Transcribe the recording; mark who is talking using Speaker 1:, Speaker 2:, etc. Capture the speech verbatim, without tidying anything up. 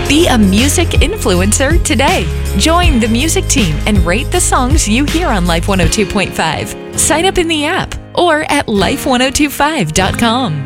Speaker 1: Be a music influencer today. Join the music team and rate the songs you hear on Life one oh two point five. Sign up in the app or at life ten twenty-five dot com.